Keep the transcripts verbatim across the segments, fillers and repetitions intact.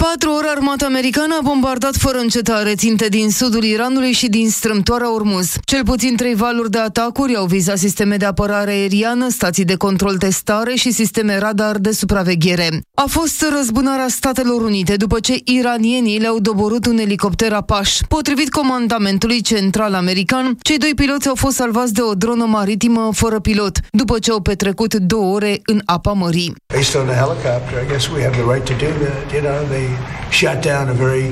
patru ore, armata americană a bombardat fără încetare ținte din sudul Iranului și din strâmtoarea Ormuz. Cel puțin trei valuri de atacuri au vizat sisteme de apărare aeriană, stații de control testare și sisteme radar de supraveghere. A fost răzbunarea Statelor Unite după ce iranienii le-au doborât un elicopter Apache. Potrivit comandamentului central american, cei doi piloți au fost salvați de o dronă maritimă fără pilot, după ce au petrecut două ore în apa mării. Based on the helicopter, I guess we have the right to do that. You know, they shot down a very,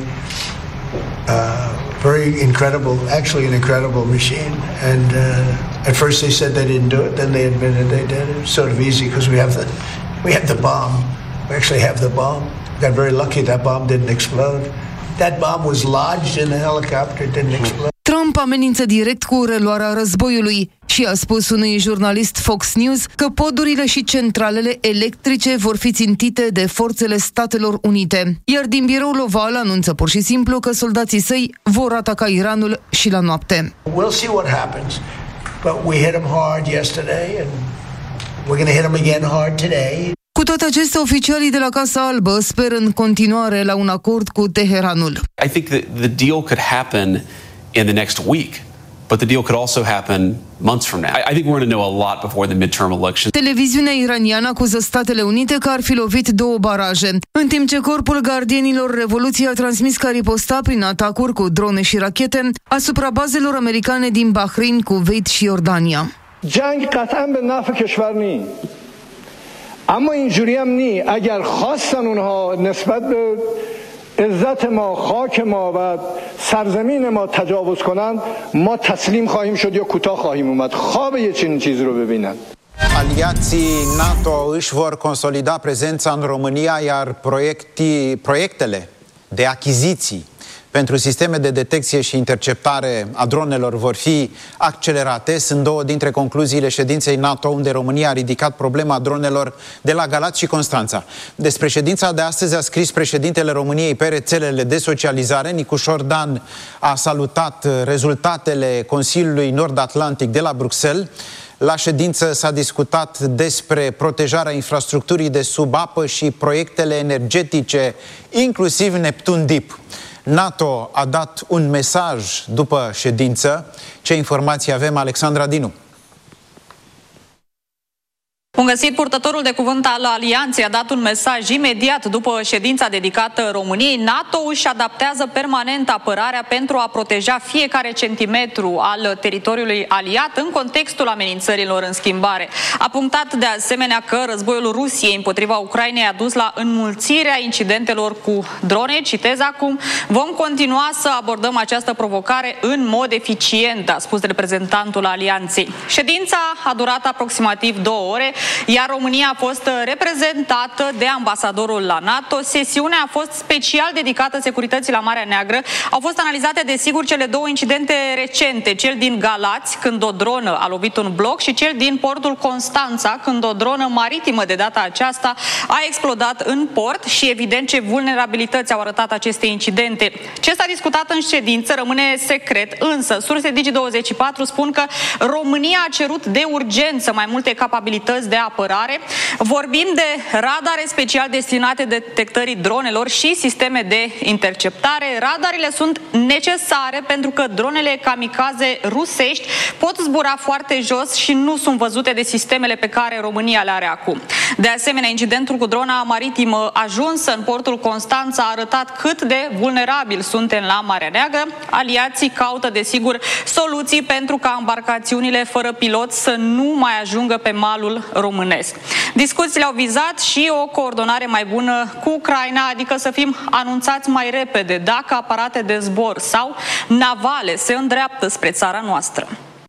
uh, very incredible, actually an incredible machine. And uh, at first they said they didn't do it, then they admitted they did. It was sort of easy because we have the, we have the bomb. We actually have the bomb. We got very lucky that bomb didn't explode. That bomb was lodged in the helicopter, it didn't explode. Trump amenință direct cu reluarea războiului și a spus unui jurnalist Fox News că podurile și centralele electrice vor fi țintite de forțele Statelor Unite. Iar din biroul oval anunță pur și simplu că soldații săi vor ataca Iranul și la noapte. We'll see what happens. But we hit them hard yesterday and we're going to hit them again hard today. Cu toate acestea, oficialii de la Casa Albă speră în continuare la un acord cu Teheranul. I think that the deal could happen in the next week, but the deal could also happen months from now. I think we're going to know a lot before the midterm elections. Televiziunea iraniană acuză Statele Unite că ar fi lovit două baraje, în timp ce Corpul Gardienilor Revoluției a transmis că a ripostat prin atacuri cu drone și rachete asupra bazelor americane din Bahrain, Kuwait și Iordania. Jang qat'an be naf keshvar ni. Amma injuri ham ni, agar khastan unha nisbat be عزت ما خاک ما و سرزمین ما تجاوز کنند ما تسلیم خواهیم شد یا کوتاه خواهیم اومد خواب یه چنین چیزی رو ببینن. Aliații NATO își vor consolida prezența în România, iar proiectii, proiectele de achiziții pentru sisteme de detecție și interceptare a dronelor vor fi accelerate. Sunt două dintre concluziile ședinței NATO, unde România a ridicat problema dronelor de la Galați și Constanța. Despre ședința de astăzi a scris președintele României pe rețelele de socializare. Nicușor Dan a salutat rezultatele Consiliului Nord-Atlantic de la Bruxelles. La ședință s-a discutat despre protejarea infrastructurii de sub apă și proiectele energetice, inclusiv Neptun Deep. NATO a dat un mesaj după ședință. Ce informații avem, Alexandra Dinu? Bun găsit, purtătorul de cuvânt al Alianței a dat un mesaj imediat după ședința dedicată României. NATO își adaptează permanent apărarea pentru a proteja fiecare centimetru al teritoriului aliat în contextul amenințărilor în schimbare. A punctat de asemenea că războiul Rusiei împotriva Ucrainei a dus la înmulțirea incidentelor cu drone. Citez acum: vom continua să abordăm această provocare în mod eficient, a spus reprezentantul Alianței. Ședința a durat aproximativ două ore, iar România a fost reprezentată de ambasadorul la NATO. Sesiunea a fost special dedicată securității la Marea Neagră. Au fost analizate, desigur, cele două incidente recente, cel din Galați, când o dronă a lovit un bloc, și cel din portul Constanța, când o dronă maritimă, de data aceasta, a explodat în port și, evident, ce vulnerabilități au arătat aceste incidente. Ce s-a discutat în ședință rămâne secret, însă surse Digi douăzeci și patru spun că România a cerut de urgență mai multe capabilități de apărare. Vorbim de radare special destinate detectării dronelor și sisteme de interceptare. Radarele sunt necesare pentru că dronele kamikaze rusești pot zbura foarte jos și nu sunt văzute de sistemele pe care România le are acum. De asemenea, incidentul cu drona maritimă ajunsă în portul Constanța a arătat cât de vulnerabili suntem la Marea Neagră. Aliații caută, desigur, soluții pentru ca embarcațiunile fără pilot să nu mai ajungă pe malul românesc. Discuțiile au vizat și o coordonare mai bună cu Ucraina, adică să fim anunțați mai repede dacă aparate de zbor sau navale se îndreaptă spre țara noastră.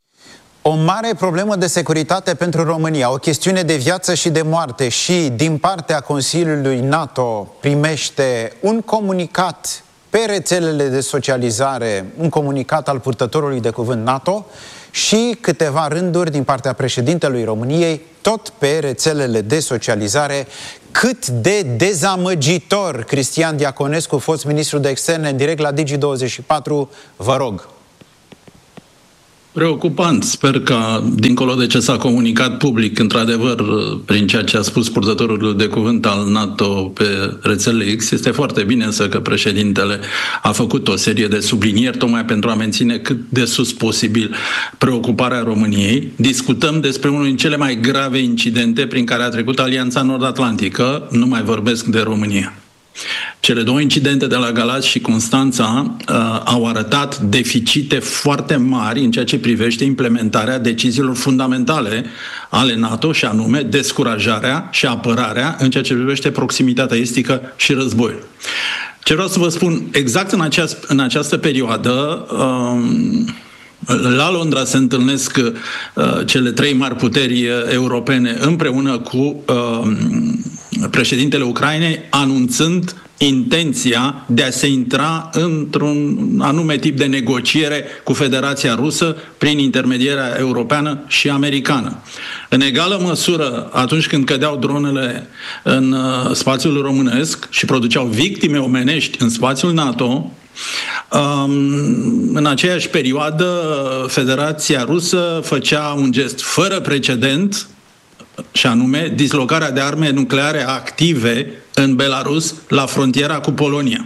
O mare problemă de securitate pentru România, o chestiune de viață și de moarte, și din partea Consiliului NATO primește un comunicat pe rețelele de socializare, un comunicat al purtătorului de cuvânt NATO, și câteva rânduri din partea președintelui României, tot pe rețelele de socializare. Cât de dezamăgitor! Cristian Diaconescu, fost ministru de externe, în direct la Digi douăzeci și patru, vă rog. Preocupant. Sper că, dincolo de ce s-a comunicat public, într-adevăr, prin ceea ce a spus purtătorul de cuvânt al NATO pe rețelele X, este foarte bine însă că președintele a făcut o serie de sublinieri tocmai pentru a menține cât de sus posibil preocuparea României. Discutăm despre unul din cele mai grave incidente prin care a trecut Alianța Nord-Atlantică, nu mai vorbesc de România. Cele două incidente de la Galați și Constanța uh, au arătat deficite foarte mari în ceea ce privește implementarea deciziilor fundamentale ale NATO, și anume descurajarea și apărarea în ceea ce privește proximitatea estică și războiul. Ce vreau să vă spun, exact în, aceast, în această perioadă, uh, la Londra se întâlnesc uh, cele trei mari puteri europene împreună cu uh, președintele Ucrainei, anunțând intenția de a se intra într-un anume tip de negociere cu Federația Rusă prin intermedierea europeană și americană. În egală măsură, atunci când cădeau dronele în uh, spațiul românesc și produceau victime omenești în spațiul NATO, în aceeași perioadă, Federația Rusă făcea un gest fără precedent, și anume dislocarea de arme nucleare active în Belarus, la frontiera cu Polonia.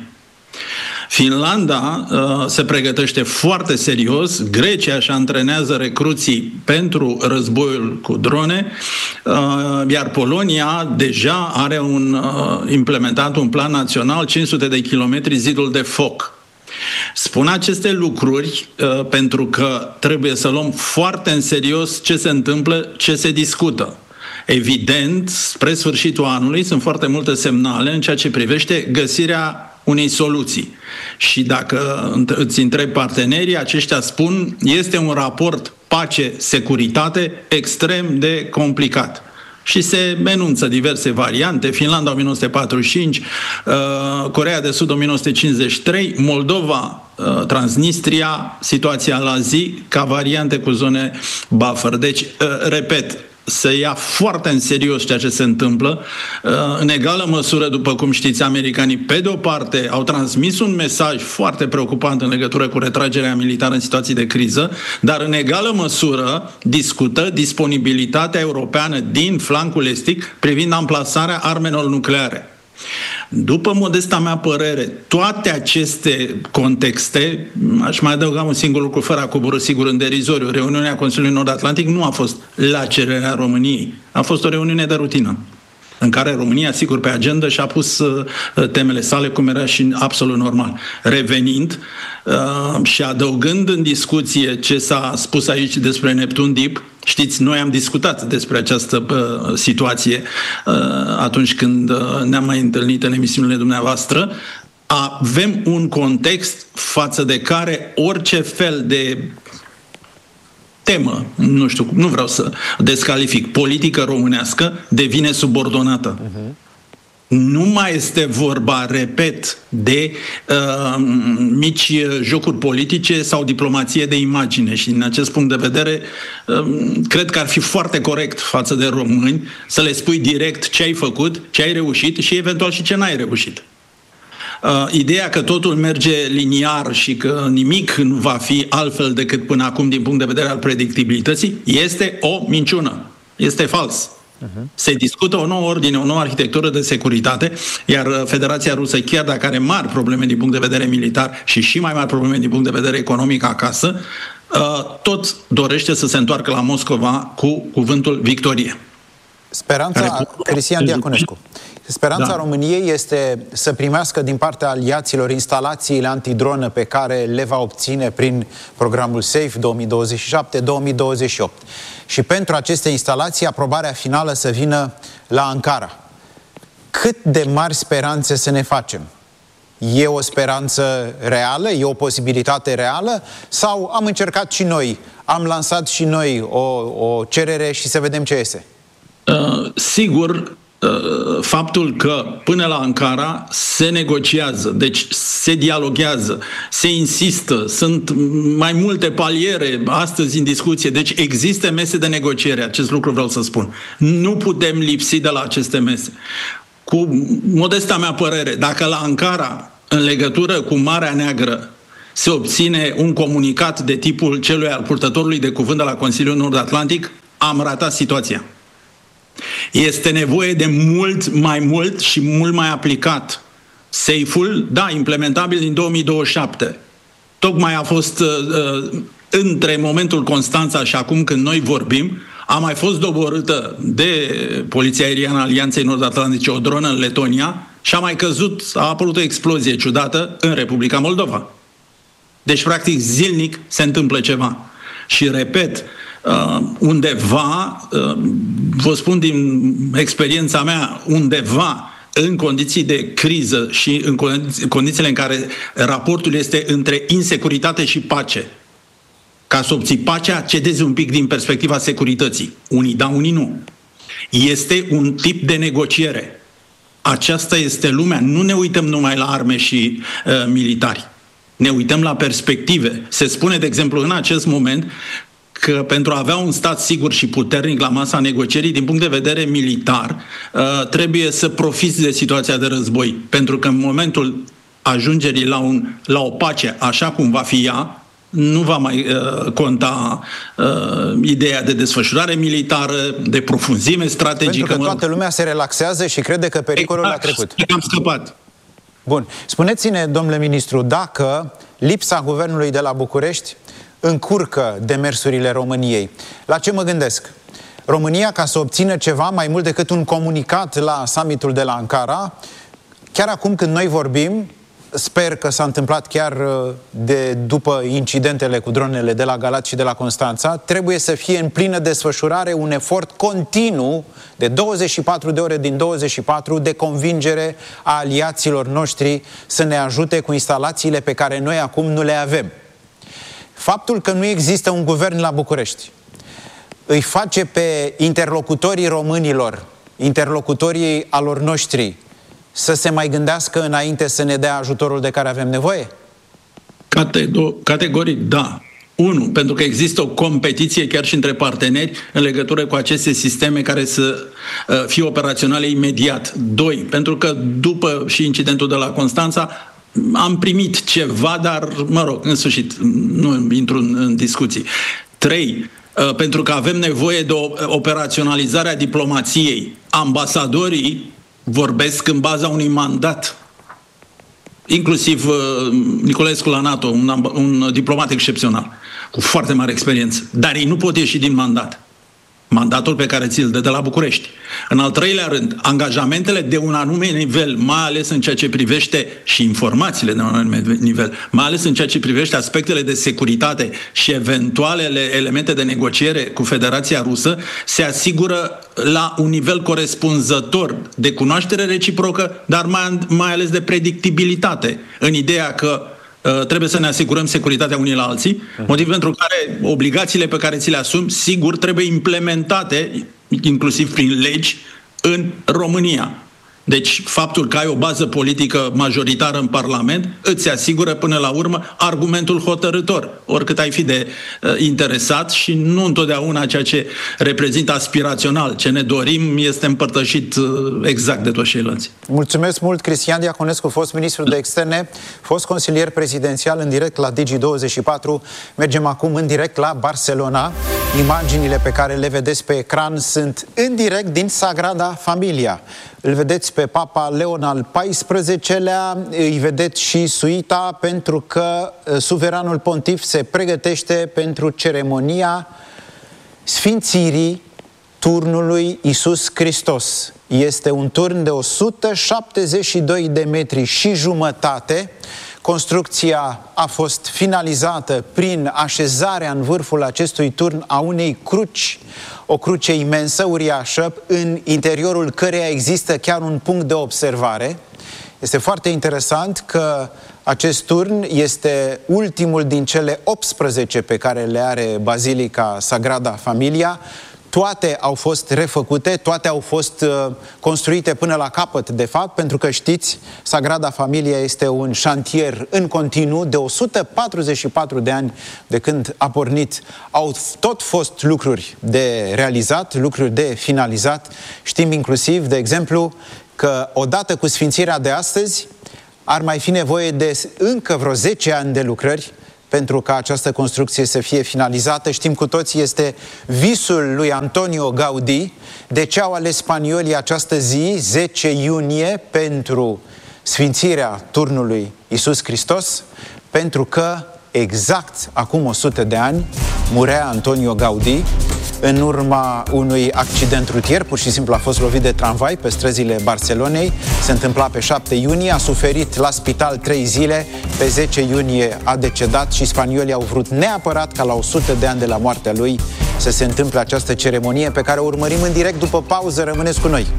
Finlanda uh, se pregătește foarte serios, Grecia își antrenează recruții pentru războiul cu drone, uh, iar Polonia deja are un, uh, implementat un plan național, cinci sute de kilometri zidul de foc. Spun aceste lucruri uh, pentru că trebuie să luăm foarte în serios ce se întâmplă, ce se discută. Evident, spre sfârșitul anului sunt foarte multe semnale în ceea ce privește găsirea unei soluții. Și dacă îți întrebi partenerii, aceștia spun, este un raport pace-securitate extrem de complicat. Și se enunță diverse variante: Finlanda o mie nouă sute patruzeci și cinci, Coreea de Sud o mie nouă sute cincizeci și trei, Moldova, Transnistria, situația la zi, ca variante cu zone buffer. Deci, repet, să ia foarte în serios ceea ce se întâmplă. În egală măsură, după cum știți, americanii, pe de o parte, au transmis un mesaj foarte preocupant în legătură cu retragerea militară în situații de criză, dar în egală măsură discută disponibilitatea europeană din flancul estic privind amplasarea armelor nucleare. După modesta mea părere, toate aceste contexte, aș mai adăuga un singur lucru fără a coborî sigur în derizoriu: reuniunea Consiliului Nord-Atlantic nu a fost la cererea României, a fost o reuniune de rutină, în care România, sigur, pe agenda și-a pus uh, temele sale, cum era și absolut normal. Revenind uh, și adăugând în discuție ce s-a spus aici despre Neptun Deep, știți, noi am discutat despre această uh, situație uh, atunci când uh, ne-am mai întâlnit în emisiunile dumneavoastră. Avem un context față de care orice fel de temă, nu știu, nu vreau să descalific, politică românească, devine subordonată. Uh-huh. Nu mai este vorba, repet, de uh, mici jocuri politice sau diplomație de imagine, și din acest punct de vedere uh, cred că ar fi foarte corect față de români să le spui direct ce ai făcut, ce ai reușit și eventual și ce n-ai reușit. Uh, ideea că totul merge liniar și că nimic nu va fi altfel decât până acum din punct de vedere al predictibilității este o minciună. Este fals. Uh-huh. Se discută o nouă ordine, o nouă arhitectură de securitate, iar Federația Rusă, chiar dacă are mari probleme din punct de vedere militar și și mai mari probleme din punct de vedere economic acasă, uh, tot dorește să se întoarcă la Moscova cu cuvântul victorie. Speranța, Cristian Diaconescu, speranța da. României este să primească din partea aliaților instalațiile antidronă pe care le va obține prin programul SAFE două mii douăzeci și șapte două mii douăzeci și opt. Și pentru aceste instalații, aprobarea finală să vină la Ankara. Cât de mari speranțe să ne facem? E o speranță reală? E o posibilitate reală? Sau am încercat și noi, am lansat și noi o, o cerere și să vedem ce iese? Uh, sigur, uh, faptul că până la Ankara se negociază, deci se dialoghează, se insistă, sunt mai multe paliere astăzi în discuție, deci există mese de negociere, acest lucru vreau să spun. Nu putem lipsi de la aceste mese. Cu modesta mea părere, dacă la Ankara, în legătură cu Marea Neagră, se obține un comunicat de tipul celui al purtătorului de cuvânt de la Consiliul Nord-Atlantic, am ratat situația. Este nevoie de mult mai mult și mult mai aplicat. Safe-ul, da, implementabil din două mii douăzeci și șapte. Tocmai a fost uh, între momentul Constanța și acum când noi vorbim, a mai fost doborâtă de Poliția Aeriană Alianței Nord-Atlantice o dronă în Letonia și a mai căzut, a apărut o explozie ciudată în Republica Moldova. Deci, practic, zilnic se întâmplă ceva. Și, repet, undeva, vă spun din experiența mea, undeva în condiții de criză și în condițiile în care raportul este între insecuritate și pace, ca să obții pacea, cedezi un pic din perspectiva securității. Unii da, unii nu. Este un tip de negociere. Aceasta este lumea. Nu ne uităm numai la arme și uh, militari. Ne uităm la perspective. Se spune, de exemplu, în acest moment că pentru a avea un stat sigur și puternic la masa negocierii, din punct de vedere militar, uh, trebuie să profiți de situația de război. Pentru că în momentul ajungerii la, un, la o pace, așa cum va fi ea, nu va mai uh, conta uh, ideea de desfășurare militară, de profunzime strategică. Pentru că toată lumea se relaxează și crede că pericolul exact, a trecut. Am scăpat. Bun. Spuneți-ne, domnule ministru, dacă lipsa guvernului de la București încurcă demersurile României. La ce mă gândesc? România, ca să obțină ceva mai mult decât un comunicat la summitul de la Ankara, chiar acum când noi vorbim, sper că s-a întâmplat chiar de după incidentele cu dronele de la Galați și de la Constanța, trebuie să fie în plină desfășurare un efort continuu de douăzeci și patru de ore din douăzeci și patru de convingere a aliaților noștri să ne ajute cu instalațiile pe care noi acum nu le avem. Faptul că nu există un guvern la București îi face pe interlocutorii românilor, interlocutorii alor noștri, să se mai gândească înainte să ne dea ajutorul de care avem nevoie? Categoric, da. Unu, pentru că există o competiție chiar și între parteneri în legătură cu aceste sisteme care să uh, fie operaționale imediat. Doi, pentru că după și incidentul de la Constanța am primit ceva, dar, mă rog, în sfârșit, nu intru în, în discuții. Trei, uh, pentru că avem nevoie de o operaționalizare a diplomației. Ambasadorii vorbesc în baza unui mandat. Inclusiv uh, Niculescu la NATO, un, un diplomat excepțional, cu foarte mare experiență. Dar ei nu pot ieși din mandat. Mandatul pe care ți-l dă de la București. În al treilea rând, angajamentele de un anume nivel, mai ales în ceea ce privește și informațiile de un anume nivel, mai ales în ceea ce privește aspectele de securitate și eventualele elemente de negociere cu Federația Rusă, se asigură la un nivel corespunzător de cunoaștere reciprocă, dar mai, mai ales de predictibilitate, în ideea că trebuie să ne asigurăm securitatea unii la alții, motiv pentru care obligațiile pe care ți le asumi, sigur, trebuie implementate, inclusiv prin legi, în România. Deci, faptul că ai o bază politică majoritară în Parlament îți asigură până la urmă argumentul hotărâtor, oricât ai fi de uh, interesat, și nu întotdeauna ceea ce reprezintă aspirațional. Ce ne dorim este împărtășit uh, exact de toți ceilalți. Mulțumesc mult, Cristian Diaconescu, fost ministru de externe, fost consilier prezidențial în direct la Digi douăzeci și patru. Mergem acum în direct la Barcelona. Imaginile pe care le vedeți pe ecran sunt în direct din Sagrada Familia. Îl vedeți pe Papa Leon al paisprezecelea, îi vedeți și suita, pentru că suveranul pontif se pregătește pentru ceremonia sfințirii turnului Iisus Hristos. Este un turn de o sută șaptezeci și doi de metri și jumătate. Construcția a fost finalizată prin așezarea în vârful acestui turn a unei cruci, o cruce imensă, uriașă, în interiorul căreia există chiar un punct de observare. Este foarte interesant că acest turn este ultimul din cele optsprezece pe care le are Bazilica Sagrada Familia. Toate au fost refăcute, toate au fost uh, construite până la capăt, de fapt, pentru că știți, Sagrada Familia este un șantier în continuu de o sută patruzeci și patru de ani de când a pornit. Au tot fost lucruri de realizat, lucruri de finalizat. Știm inclusiv, de exemplu, că odată cu sfințirea de astăzi, ar mai fi nevoie de încă vreo zece ani de lucrări pentru ca această construcție să fie finalizată. Știm cu toții, este visul lui Antonio Gaudí. De ce au ales spaniolii această zi, zece iunie, pentru sfințirea turnului Iisus Hristos? Pentru că exact acum o sută de ani murea Antonio Gaudí în urma unui accident rutier. Pur și simplu a fost lovit de tramvai pe străzile Barcelonei. Se întâmpla pe șapte iunie, a suferit la spital trei zile, pe zece iunie a decedat și spaniolii au vrut neapărat ca la o sută de ani de la moartea lui să se întâmple această ceremonie pe care o urmărim în direct după pauză. Rămâneți cu noi!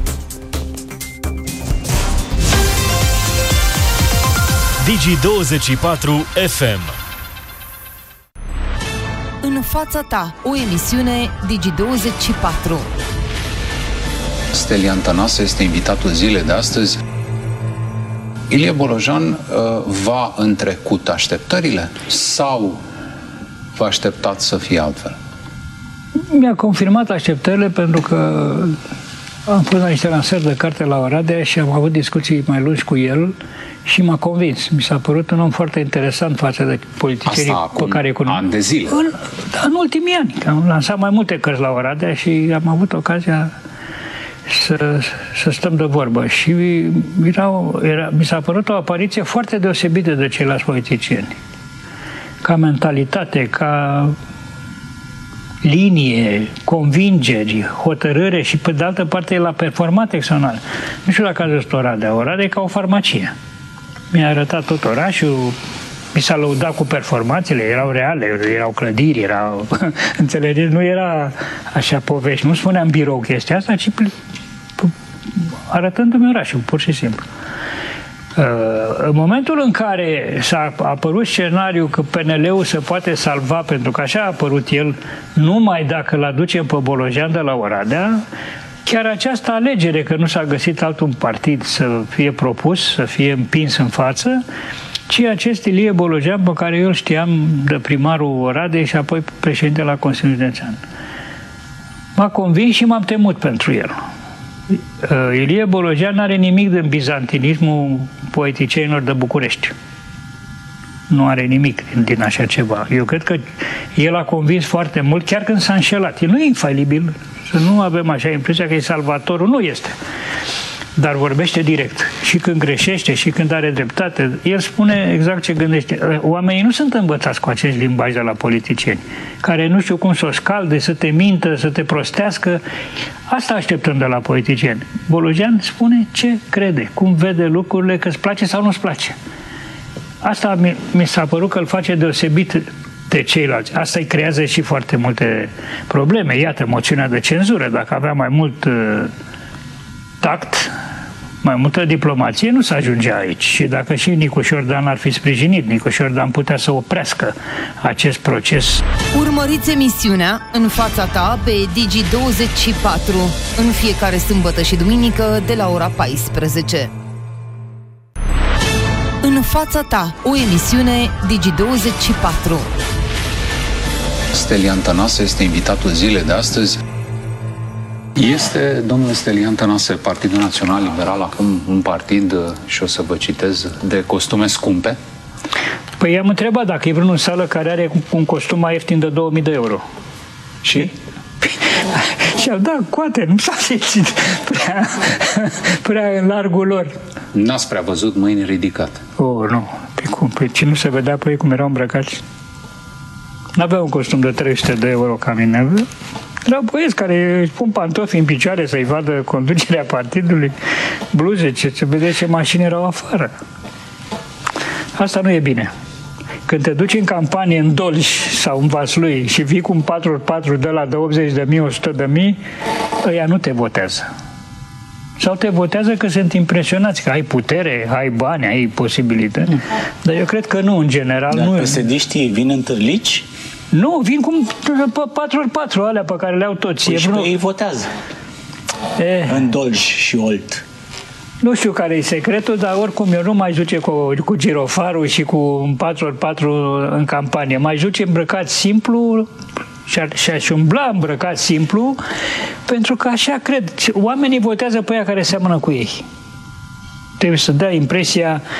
Digi douăzeci și patru F M. În fața ta, o emisiune Digi douăzeci și patru. Stelian Tănase este invitatul zilei de astăzi. Ilie Bolojan uh, va întrecut așteptările sau vă așteptați să fie altfel? Mi-a confirmat așteptările pentru că am fost la niște lansări de carte la Oradea și am avut discuții mai lungi cu el și m-a convins. Mi s-a părut un om foarte interesant față de politicienii cu care cunosc. Ani de zile. În, în ultimii ani. Am lansat mai multe cărți la Oradea și am avut ocazia să, să stăm de vorbă. Și era, era, mi s-a părut o apariție foarte deosebită de ceilalți politicieni. Ca mentalitate, ca linie, convingeri, hotărâre și pe de altă parte el a performat excepțional. Nu știu dacă ați văzut Oradea. Oradea e ca o farmacie. Mi-a arătat tot orașul, mi s-a lăudat cu performanțele, erau reale, erau clădiri, erau... Înțelegeți? Nu era așa povești, nu spuneam birou chestia asta, ci arătându-mi orașul, pur și simplu. În momentul în care s-a apărut scenariul că P N L-ul se poate salva, pentru că așa a apărut el, numai dacă îl aducem pe Bolojan de la Oradea, chiar această alegere, că nu s-a găsit altul partid să fie propus, să fie împins în față, ci acest Ilie Bolojan, pe care eu îl știam de primarul Oradei și apoi președinte la Consiliul Județean. M-a convins și m-am temut pentru el. Ilie Bolojan nu are nimic din bizantinismul poeticienilor de București. Nu are nimic din, din așa ceva. Eu cred că el a convins foarte mult, chiar când s-a înșelat. El nu e infalibil, să nu avem așa impresia că e salvatorul. Nu este. Dar vorbește direct. Și când greșește, și când are dreptate, el spune exact ce gândește. Oamenii nu sunt învățați cu acest limbaj de la politicieni, care nu știu cum să o scalde, să te mintă, să te prostească. Asta așteptăm de la politicieni. Bolojan spune ce crede, cum vede lucrurile, că îți place sau nu îți place. Asta mi, mi s-a părut că îl face deosebit de ceilalți. Asta îi creează și foarte multe probleme. Iată, moțiunea de cenzură. Dacă avea mai mult uh, tact, mai multă diplomație, nu s-ajungea aici. Și dacă și Nicu Șordan ar fi sprijinit, Nicu Șordan putea să oprească acest proces. Urmăriți emisiunea În fața ta pe Digi douăzeci și patru în fiecare sâmbătă și duminică de la ora paisprezece. În fața ta, o emisiune Digi douăzeci și patru. Stelian Tănase este invitatul zilei de astăzi. Este, domnule Stelian Tănase, Partidul Național Liberal acum un partid, și o să vă citez, de costume scumpe? Păi i-am întrebat dacă e vreunul în sală care are un costum mai ieftin de două mii de euro. Și? Și-au dat coate, nu s-a simțit prea, prea în largul lor. N-ați prea văzut mâini ridicate? Oh, nu. Pe cum? Pe ce nu se vedea pe ei cum erau îmbrăcați? N-avea un costum de trei sute de euro ca mine. Erau băieți care își pun pantofi în picioare să-i vadă conducerea partidului, bluze, ce, să vedeți ce mașini erau afară. Asta nu e bine. Când te duci în campanie în Dolj sau în Vaslui și vii cu un patru pe patru de la de optzeci de mii, o sută de mii, ăia nu te votează. Sau te votează că sunt impresionați, că ai putere, ai bani, ai posibilități. Mm. Dar eu cred că nu, în general. Dar nu. P S D-știi vin în târlici? Nu, vin cum patru pe patru alea pe care le-au toți. Păi și pe ei votează. E... În Dolj și Olt. Nu știu care e secretul, dar oricum eu nu mai duce cu, cu girofarul și cu un patru pe patru în campanie. Mai duce îmbrăcat simplu și aș umbla îmbrăcat simplu, pentru că așa cred. Oamenii votează pe aia care seamănă cu ei. Trebuie să dea impresia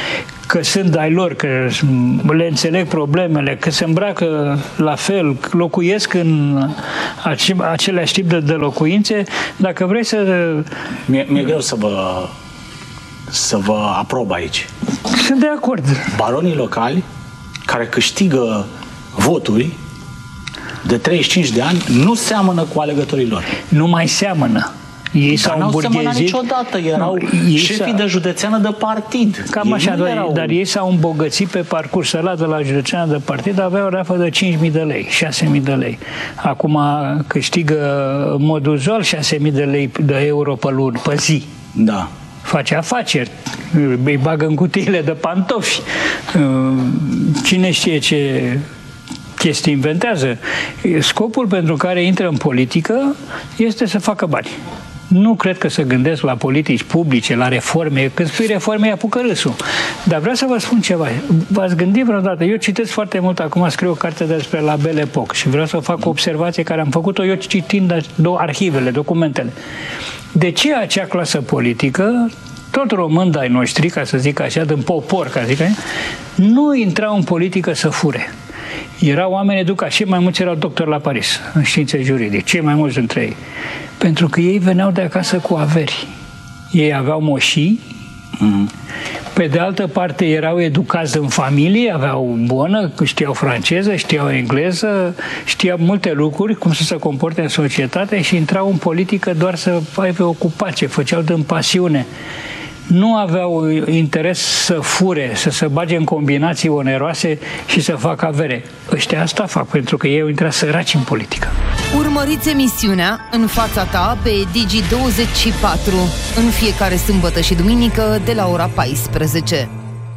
că sunt ai lor, că le înțeleg problemele, că se îmbracă la fel, locuiesc în ace- același tip de, de locuințe, dacă vrei să... Mi-e, mi-e greu să vă, să vă aprob aici. Sunt de acord. Baronii locali care câștigă voturi de treizeci și cinci de ani nu seamănă cu alegătorii lor. Nu mai seamănă. Ei dar s-au îmburghezit. Niciodată erau ei șefii de județeană de partid. Cam ei așa, dar, erau... dar ei s-au îmbogățit pe parcurs. Ăla de la județeană de partid avea o rafă de cinci mii de lei, șase mii de lei. Acum câștigă în mod uzual șase mii de lei de euro pe lună, pe zi. Da. Face afaceri, îi bagă în cutiile de pantofi. Cine știe ce chestii inventează. Scopul pentru care intră în politică este să facă bani. Nu cred că se gândesc la politici publice, la reforme. Când spui reforme, apucă râsul. Dar vreau să vă spun ceva. V-ați gândit vreodată? Eu citesc foarte mult, acum scriu o carte despre la Belle Époque și vreau să fac o observație care am făcut-o eu citind arhivele, documentele. De ce acea clasă politică, tot român de-ai noștri, ca să zic așa, din popor, ca să zic așa, nu intrau în politică să fure? Erau oameni educați, cei mai mulți erau doctori la Paris, în științe juridice, cei mai mulți dintre ei. Pentru că ei veneau de acasă cu averi. Ei aveau moșii, mm-hmm. Pe de altă parte erau educați în familie, aveau bună, știau franceză, știau engleză, știau multe lucruri, cum să se comporte în societate și intrau în politică doar să aibă ocupație, făceau din pasiune. Nu aveau interes să fure, să se bage în combinații oneroase și să facă avere. Ăștia asta fac, pentru că ei au intrat săraci în politică. Urmăriți emisiunea În fața ta pe Digi douăzeci și patru în fiecare sâmbătă și duminică de la ora paisprezece.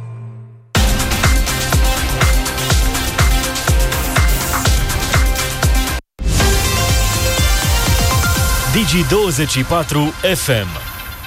Digi douăzeci și patru F M.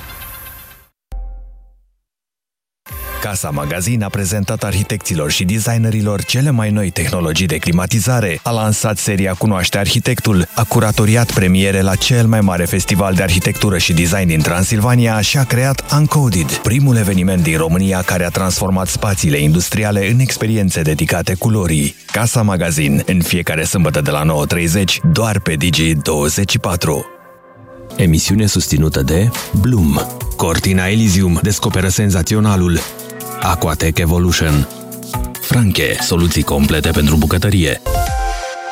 Casa Magazin a prezentat arhitecților și designerilor cele mai noi tehnologii de climatizare, a lansat seria Cunoaște Arhitectul, a curatoriat premiere la cel mai mare festival de arhitectură și design din Transilvania și a creat Uncoded, primul eveniment din România care a transformat spațiile industriale în experiențe dedicate culorii. Casa Magazin, în fiecare sâmbătă de la nouă treizeci, doar pe Digi douăzeci și patru. Emisiune susținută de Bloom. Cortina Elysium descoperă senzaționalul. Aquatech Evolution. Franche, soluții complete pentru bucătărie.